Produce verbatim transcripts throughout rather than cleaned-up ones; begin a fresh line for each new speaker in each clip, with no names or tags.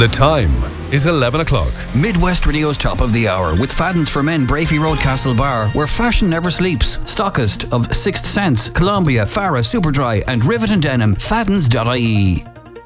The time is eleven o'clock.
Midwest Radio's top of the hour with Fadden's for Men, Brafey Road, Castle Bar, where fashion never sleeps. Stockist of Sixth Sense, Columbia, Farah, Superdry and Rivet and Denim. Faddens dot I E.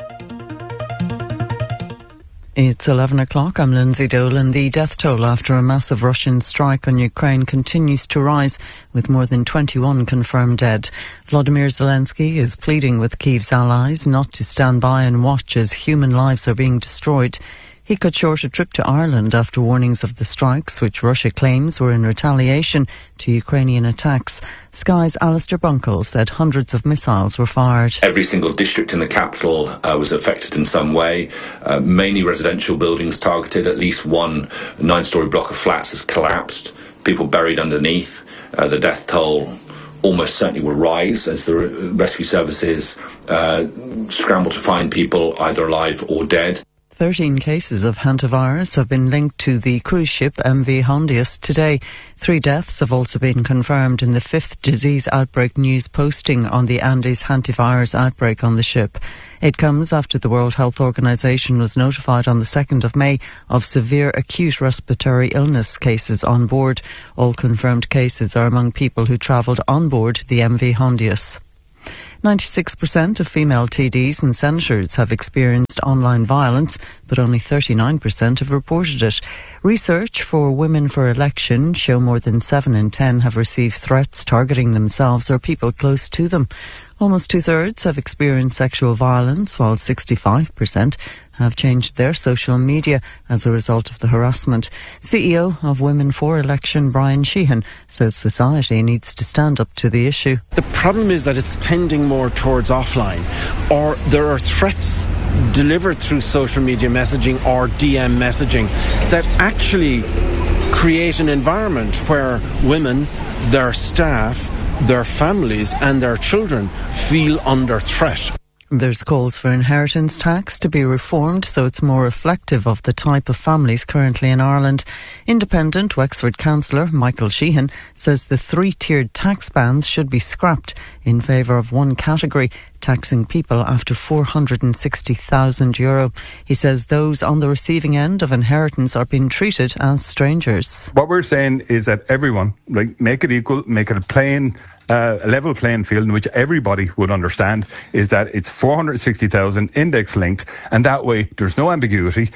It's eleven o'clock. I'm Lindsay Dolan. The death toll after a massive Russian strike on Ukraine continues to rise, with more than twenty-one confirmed dead. Vladimir Zelensky is pleading with Kyiv's allies not to stand by and watch as human lives are being destroyed. He cut short a trip to Ireland after warnings of the strikes, which Russia claims were in retaliation to Ukrainian attacks. Sky's Alistair Bunkle said hundreds of missiles were fired.
Every single district in the capital uh, was affected in some way. Uh, mainly residential buildings targeted. At least one nine-storey block of flats has collapsed. People buried underneath. Uh, the death toll almost certainly will rise as the rescue services uh, scramble to find people either alive or dead.
Thirteen cases of hantavirus have been linked to the cruise ship M V Hondius today. Three deaths have also been confirmed in the fifth disease outbreak news posting on the Andes hantavirus outbreak on the ship. It comes after the World Health Organization was notified on the second of May of severe acute respiratory illness cases on board. All confirmed cases are among people who travelled on board the M V Hondius. ninety-six percent of female T Ds and senators have experienced online violence, but only thirty-nine percent have reported it. Research for Women for Election show more than seven in ten have received threats targeting themselves or people close to them. Almost two-thirds have experienced sexual violence, while sixty-five percent have changed their social media as a result of the harassment. C E O of Women for Election, Brian Sheehan, says society needs to stand up to the issue.
The problem is that it's tending more towards offline, or there are threats delivered through social media messaging or D M messaging that actually create an environment where women, their staff, their families and their children feel under threat.
There's calls for inheritance tax to be reformed so it's more reflective of the type of families currently in Ireland. Independent Wexford councillor Michael Sheehan says the three-tiered tax bands should be scrapped in favour of one category, taxing people after four hundred sixty thousand euro. He says those on the receiving end of inheritance are being treated as strangers.
What we're saying is that everyone, like, make it equal, make it a plain Uh, a level playing field in which everybody would understand is that it's four hundred sixty thousand index linked, and that way there's no ambiguity.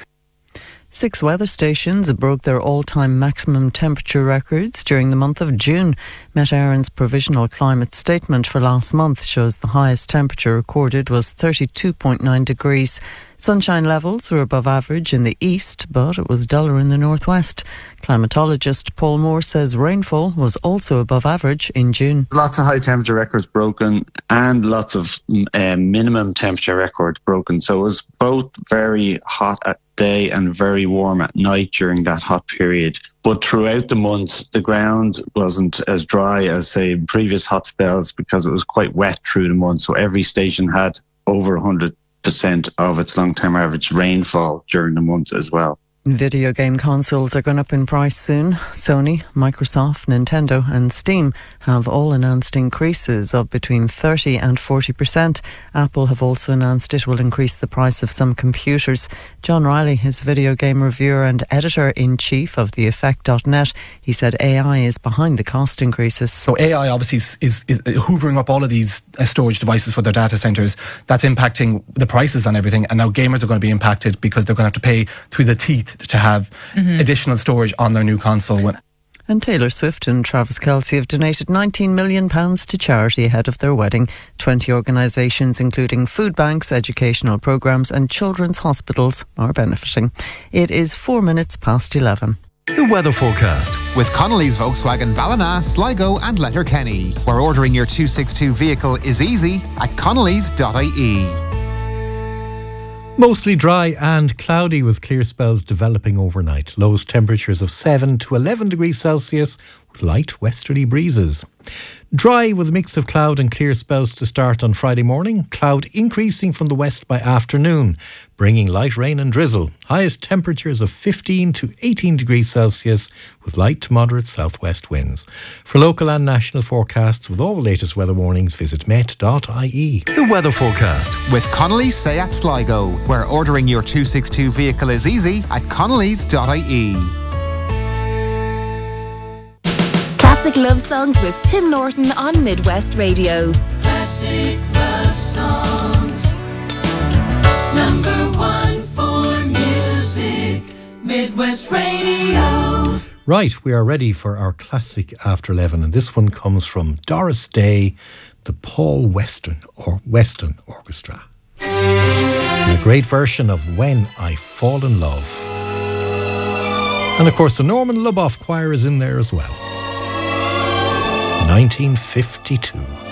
Six weather stations broke their all-time maximum temperature records during the month of June. Met Éireann's provisional climate statement for last month shows the highest temperature recorded was thirty-two point nine degrees. Sunshine levels were above average in the east, but it was duller in the northwest. Climatologist Paul Moore says rainfall was also above average in June.
Lots of high temperature records broken and lots of um, minimum temperature records broken. So it was both very hot at day and very warm at night during that hot period. But throughout the month, the ground wasn't as dry as, say, previous hot spells because it was quite wet through the month. So every station had over one hundred percent of its long-term average rainfall during the month as well.
Video game consoles are going up in price soon. Sony, Microsoft, Nintendo and Steam have all announced increases of between thirty and forty percent. Apple have also announced it will increase the price of some computers. John Riley is video game reviewer and editor-in-chief of the effect dot net. He said A I is behind the cost increases.
So A I obviously is, is, is hoovering up all of these uh, storage devices for their data centres. That's impacting the prices on everything, and now gamers are going to be impacted because they're going to have to pay through the teeth to have mm-hmm. additional storage on their new console.
And Taylor Swift and Travis Kelce have donated nineteen million pounds to charity ahead of their wedding. twenty organisations, including food banks, educational programmes and children's hospitals, are benefiting. It is four minutes past eleven.
The weather forecast
with Connolly's Volkswagen Ballina, Sligo and Letterkenny, where ordering your two sixty-two vehicle is easy at connellys dot I E.
Mostly dry and cloudy with clear spells developing overnight. Lowest temperatures of seven to eleven degrees Celsius with light westerly breezes. Dry with a mix of cloud and clear spells to start on Friday morning. Cloud increasing from the west by afternoon, bringing light rain and drizzle. Highest temperatures of fifteen to eighteen degrees Celsius with light to moderate southwest winds. For local and national forecasts with all the latest weather warnings, visit met dot I E.
The weather forecast
With Connolly's Seat Sligo, where ordering your two sixty-two vehicle is easy at connellys dot I E.
Classic love songs with Tim Norton on Midwest Radio.
Classic love songs. Number one for music. Midwest Radio.
Right, we are ready for our classic after eleven, and this one comes from Doris Day, the Paul Weston or Weston Orchestra, and a great version of When I Fall in Love. And of course, the Norman Luboff Choir is in there as well. nineteen fifty-two.